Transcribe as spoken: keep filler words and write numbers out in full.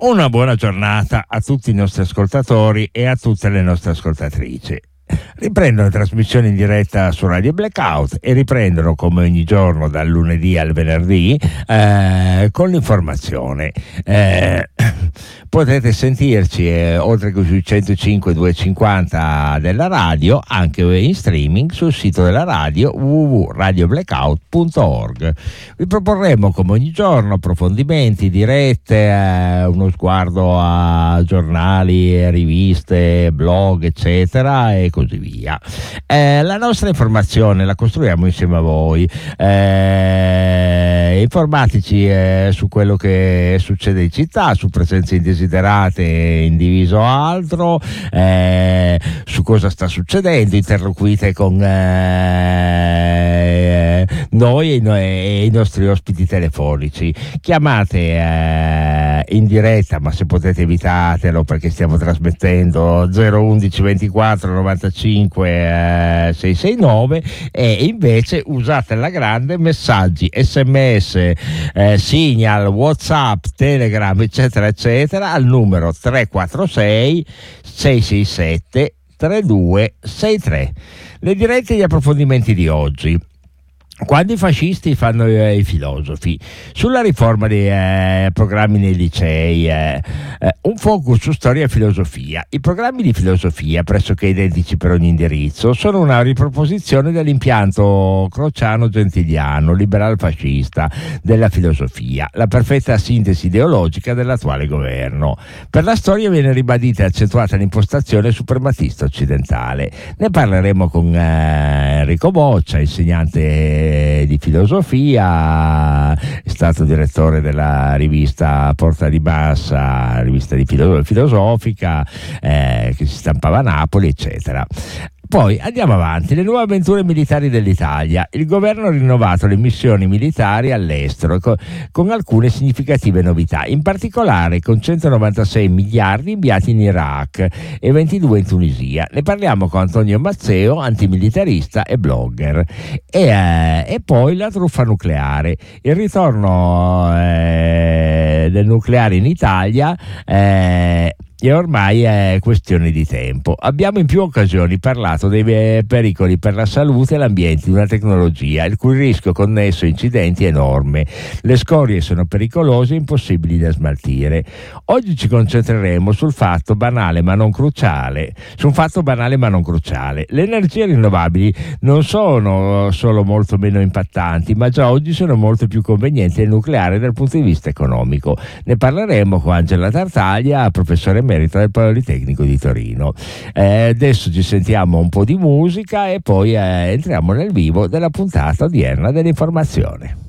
Una buona giornata a tutti i nostri ascoltatori e a tutte le nostre ascoltatrici. Riprendono le trasmissioni in diretta su Radio Blackout e riprendono come ogni giorno dal lunedì al venerdì eh, con l'informazione. Eh, potete sentirci eh, oltre che sui centocinque duecentocinquanta della radio anche in streaming sul sito della radio w w w punto radio blackout punto org. Vi proporremo come ogni giorno approfondimenti, dirette, eh, uno sguardo a giornali, riviste, blog eccetera e così via. Eh, la nostra informazione la costruiamo insieme a voi. Eh, informatici eh, su quello che succede in città, su presenze indesiderate in diviso altro, eh, su cosa sta succedendo, interloquite con eh, noi e, noi e i nostri ospiti telefonici. Chiamate eh, in diretta, ma se potete evitatelo perché stiamo trasmettendo zero undici ventiquattro novantacinque eh, seicentosessantanove, e invece usate alla grande messaggi sms, eh, signal, whatsapp, telegram eccetera eccetera al numero tre quattro sei sei sei sette tre due sei tre. Le dirette e gli approfondimenti di oggi. Quando i fascisti fanno eh, i filosofi, sulla riforma dei eh, programmi nei licei, eh, eh, un focus su storia e filosofia. I programmi di filosofia, pressoché identici per ogni indirizzo, sono una riproposizione dell'impianto crociano-gentiliano, liberal-fascista della filosofia, la perfetta sintesi ideologica dell'attuale governo. Per la storia viene ribadita e accentuata l'impostazione suprematista occidentale. Ne parleremo con eh, Enrico Boccia, insegnante di filosofia, è stato direttore della rivista Porta di Massa, rivista di filo- filosofica eh, che si stampava a Napoli eccetera. Poi andiamo avanti, le nuove avventure militari dell'Italia. Il governo ha rinnovato le missioni militari all'estero con, con alcune significative novità, in particolare con centonovantasei miliardi inviati in Iraq e ventidue in Tunisia. Ne parliamo con Antonio Mazzeo, antimilitarista e blogger. E, eh, e poi la truffa nucleare, il ritorno eh, del nucleare in Italia eh, e ormai è questione di tempo. Abbiamo in più occasioni parlato dei pericoli per la salute e l'ambiente di una tecnologia il cui rischio connesso a incidenti è enorme. Le scorie sono pericolose e impossibili da smaltire. Oggi ci concentreremo sul fatto banale ma non cruciale, su un fatto banale ma non cruciale. Le energie rinnovabili non sono solo molto meno impattanti, ma già oggi sono molto più convenienti del nucleare dal punto di vista economico. Ne parleremo con Angela Tartaglia, professore merito del Politecnico di Torino. Eh, adesso ci sentiamo un po' di musica e poi eh, entriamo nel vivo della puntata odierna dell'informazione.